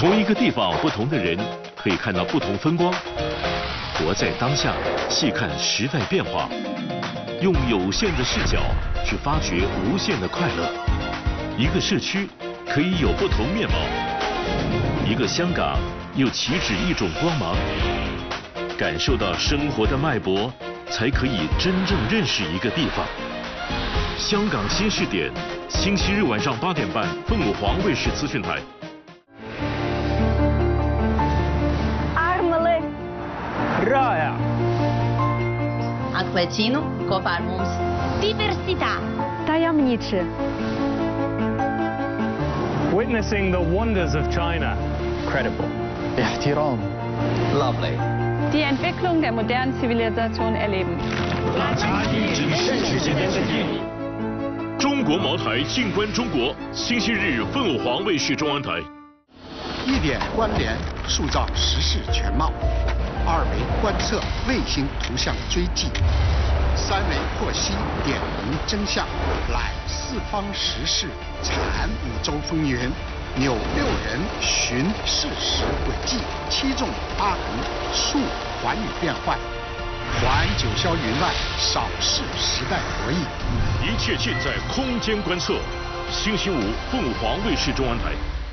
同一个地方，不同的人可以看到不同风光。活在当下，细看时代变化，用有限的视角去发掘无限的快乐。一个社区可以有不同面貌，一个香港又岂止一种光芒。感受到生活的脉搏，才可以真正认识一个地方。香港新视点，星期日晚上8点半，凤凰卫视资讯台。 Armele. Raja. Acquacino, Coparmus. Diversità. Tajemniczy. Witnessing the wonders of China. Credible. احترام. Lovely. Die Entwicklung der modernen Zivilisation erleben. 中国茅台静观中国，星期日凤凰卫视中央台。 1点关联，塑造时事全貌；2维观测，卫星图像追迹；3维获悉，点明真相，揽四方时事，产5洲风云。纽6人寻事实轨迹，7纵8横述寰宇变幻，还九霄云外，扫视时代博弈。 一切尽在空间观测。星期五凤凰卫视中央台。